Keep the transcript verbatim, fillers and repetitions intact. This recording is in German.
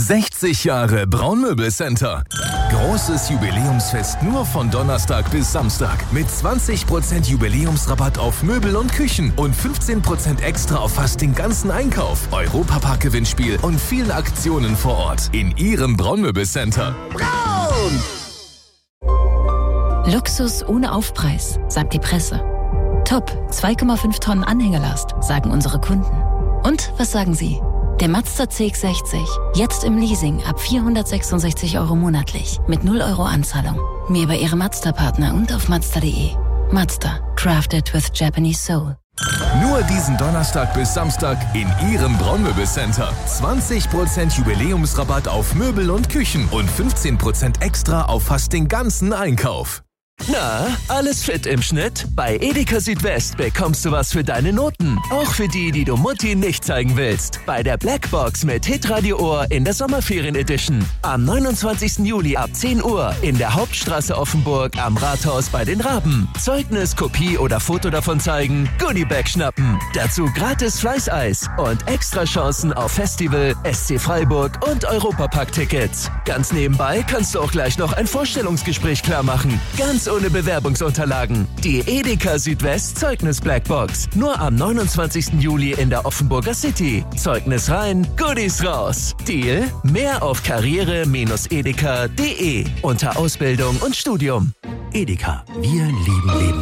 sechzig Jahre Braunmöbelcenter. Großes Jubiläumsfest nur von Donnerstag bis Samstag mit zwanzig Prozent Jubiläumsrabatt auf Möbel und Küchen und fünfzehn Prozent extra auf fast den ganzen Einkauf, Europapark-Gewinnspiel und vielen Aktionen vor Ort in Ihrem Braunmöbelcenter. Braun! Luxus ohne Aufpreis, sagt die Presse. Top, zwei Komma fünf Tonnen Anhängelast, sagen unsere Kunden. Und was sagen Sie? Der Mazda C X sechzig, jetzt im Leasing ab vierhundertsechsundsechzig Euro monatlich mit null Euro Anzahlung. Mehr bei Ihrem Mazda-Partner und auf Mazda punkt de. Mazda, crafted with Japanese soul. Nur diesen Donnerstag bis Samstag in Ihrem Braunmöbelcenter. zwanzig Prozent Jubiläumsrabatt auf Möbel und Küchen und fünfzehn Prozent extra auf fast den ganzen Einkauf. Na, alles fit im Schnitt? Bei Edeka Südwest bekommst du was für deine Noten. Auch für die, die du Mutti nicht zeigen willst. Bei der Blackbox mit Hitradio Ohr in der Sommerferien Edition. Am neunundzwanzigsten Juli ab zehn Uhr in der Hauptstraße Offenburg am Rathaus bei den Raben. Zeugnis, Kopie oder Foto davon zeigen, Goodiebag schnappen. Dazu gratis Fleißeis und extra Chancen auf Festival, S C Freiburg und Europapark-Tickets. Ganz nebenbei kannst du auch gleich noch ein Vorstellungsgespräch klar machen. Ganz ohne Bewerbungsunterlagen. Die Edeka Südwest Zeugnis Blackbox. Nur am neunundzwanzigsten Juli in der Offenburger City. Zeugnis rein, Goodies raus. Deal? Mehr auf karriere Bindestrich edeka punkt de unter Ausbildung und Studium. Edeka. Wir lieben Leben.